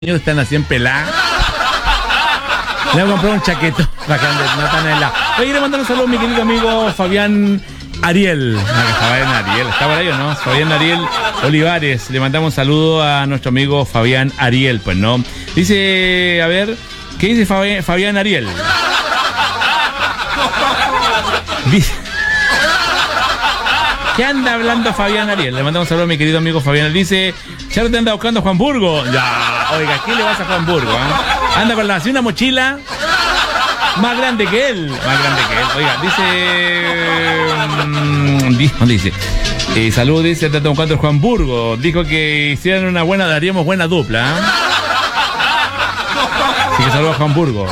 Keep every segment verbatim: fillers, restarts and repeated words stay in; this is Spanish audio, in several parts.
Están así en pelá. Le voy a comprar un chaqueto bacán de Natanaela. Oye, le mando un saludo a mi querido amigo Fabián Ariel. Ah, Fabián Ariel, ¿está por ahí o no? Fabián Ariel Olivares. Le mandamos un saludo a nuestro amigo Fabián Ariel, pues no. Dice, a ver, ¿qué dice Fabián, Fabián Ariel? Dice, ¿qué anda hablando Fabián Ariel? Le mandamos un saludo a mi querido amigo Fabián Ariel. Dice, ya te anda buscando Juan Burgo. Ya, oiga, ¿qué le vas a Juan Burgo? Eh? Anda con la, así una mochila más grande que él. Más grande que él. Oiga, dice... Mmm, dice, dice eh, salud, dice, te anda buscando Juan Burgo. Dijo que hicieran una buena, daríamos buena dupla. ¿Eh? Así que saludos a Juan Burgo.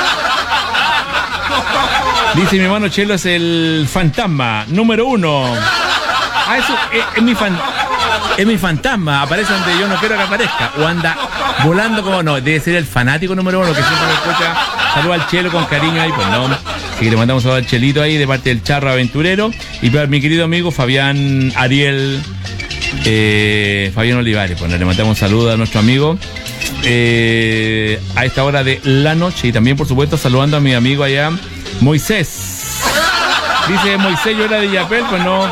Dice, mi hermano Chelo es el fantasma número uno. Ah, eso es, es mi fan, es mi fantasma. Aparece donde yo no quiero que aparezca. O anda volando como no. Debe ser el fanático número uno que siempre me escucha. Saluda al Chelo con cariño ahí, pues no. Así que le mandamos saludo al Chelito ahí de parte del Charro Aventurero. Y para mi querido amigo Fabián Ariel, eh, Fabián Olivares. Pues le mandamos un saludo a nuestro amigo eh, a esta hora de la noche. Y también, por supuesto, saludando a mi amigo allá, Moisés. Dice Moisés, yo era de Yapel, pues no.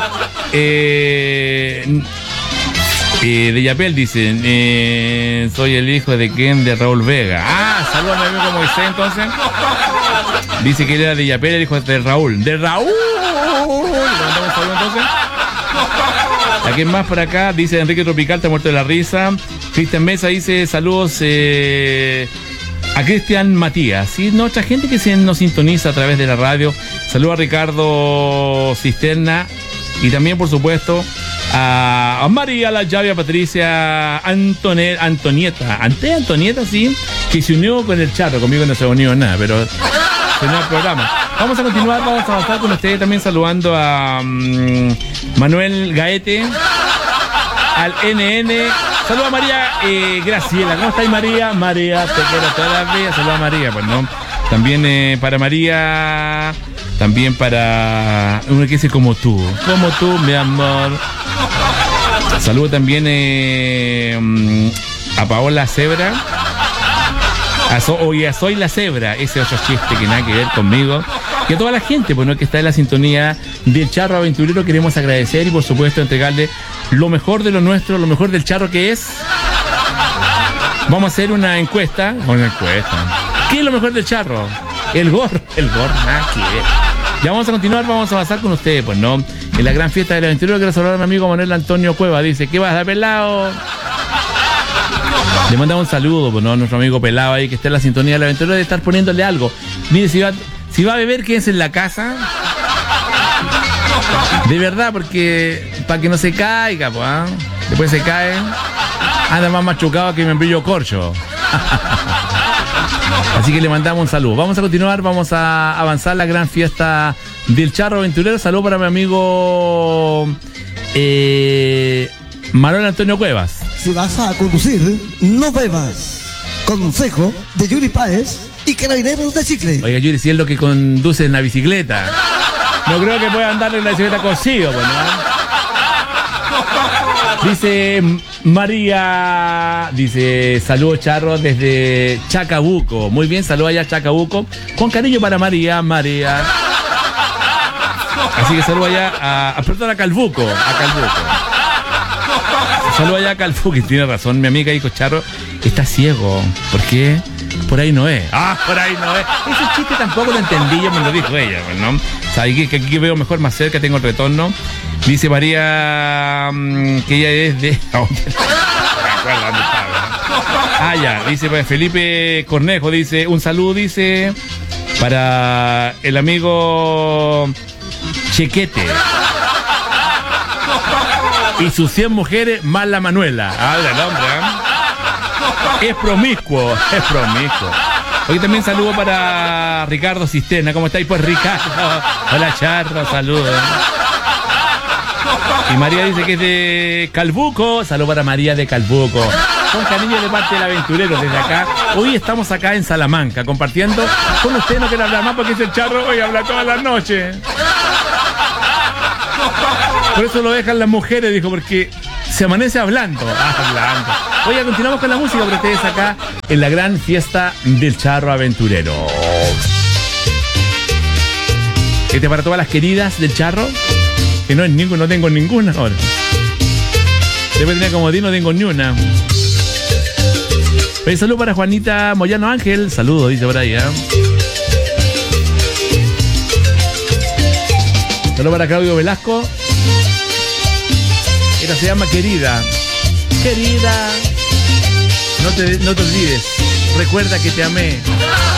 Eh, eh, de Yapel dicen, eh, soy el hijo de Ken de Raúl Vega. Ah, saludos a mi amigo Moisés entonces. Dice que él era de Yapel, el hijo de Raúl. De Raúl. Le mandamos un saludo entonces. ¿A quién más por acá? Dice Enrique Tropical, está muerto de la risa. Cristian Mesa dice, saludos eh, a Cristian Matías, ¿sí? Nuestra gente que se nos sintoniza a través de la radio. Saludos a Ricardo Cisterna. Y también, por supuesto, a, a María La Llave, a Patricia Antone, Antonieta. Ante Antonieta, sí, que se unió con el Charro. Conmigo no se unió nada, pero se unió al programa. Vamos a continuar, vamos a avanzar con ustedes también saludando a um, Manuel Gaete, al N N. Saludos a María eh, Graciela. ¿Cómo estáis, María? María, te quiero todas las días. Saludos a María, pues no. También eh, para María, también para uno que dice como tú, como tú, mi amor. Saludos también eh, a Paola Zebra. A so, oye, a Soy la Zebra, ese otro chiste que nada que ver conmigo. Y a toda la gente, pues, ¿no?, que está en la sintonía del Charro Aventurero. Queremos agradecer y, por supuesto, entregarle lo mejor de lo nuestro, lo mejor del Charro, que es... Vamos a hacer una encuesta. Una encuesta. ¿Qué es lo mejor del Charro? El gorro. El gorro, nada que ver. Ya vamos a continuar, vamos a avanzar con ustedes, pues, ¿no? En la gran fiesta del aventurero, quiero saludar a mi amigo Manuel Antonio Cueva. Dice, ¿qué vas a pelado? Le mandamos un saludo, pues, ¿no?, a nuestro amigo Pelado ahí que está en la sintonía del aventurero, de estar poniéndole algo. Mire, si va, si va a beber, quédense en la casa. De verdad, porque para que no se caiga, pues, ¿eh? Después se cae. Anda más machucado que me envío corcho. Así que le mandamos un saludo. Vamos a continuar, vamos a avanzar la gran fiesta del Charro Aventurero. Saludo para mi amigo eh, Manuel Antonio Cuevas. Si vas a conducir, no bebas. Consejo de Yuri Páez y Carabineros de Chile. Oiga, Yuri, si es lo que conduce en la bicicleta. No creo que pueda andar en la bicicleta cosido, pues, ¿no? Dice María, dice, saludos Charro desde Chacabuco. Muy bien, saludos allá a Chacabuco. Con cariño para María, María. Así que saludos allá a, a, perdón, a Calbuco, a Calbuco. Saludos allá a Calbuco, que tiene razón, mi amiga dijo, Charro está ciego. ¿Por qué? Por ahí no es. Ah, por ahí no es. Ese chiste tampoco lo entendí, yo me lo dijo ella, ¿no? O sea, aquí, que aquí veo mejor, más cerca, tengo el retorno. Dice María mmm, que ella es de... Ah, ya, dice Felipe Cornejo, dice, un saludo, dice, para el amigo Chequete. Y sus cien mujeres más la Manuela. Habla el hombre, ¿eh? Es promiscuo, es promiscuo. Hoy también saludo para Ricardo Cisterna. ¿Cómo estáis, pues, Ricardo? Hola, Charro, saludos. Y María dice que es de Calbuco. Saludo para María de Calbuco. Con cariño de parte del aventurero desde acá. Hoy estamos acá en Salamanca compartiendo con usted. No quiero hablar más porque es el Charro, hoy habla todas las noches. Por eso lo dejan las mujeres, dijo, porque se amanece hablando. Ah, hablando. Oye, continuamos con la música, pero ustedes acá en la gran fiesta del charro aventurero. Este para todas las queridas del charro, que no es ninguno, no tengo ninguna ahora. Después tenía como di, no tengo ni una. Un saludo para Juanita Moyano Ángel, saludos, dice por ahí, ¿eh? Saludo para Claudio Velasco. Esta se llama Querida. Querida, no te, no te olvides, recuerda que te amé.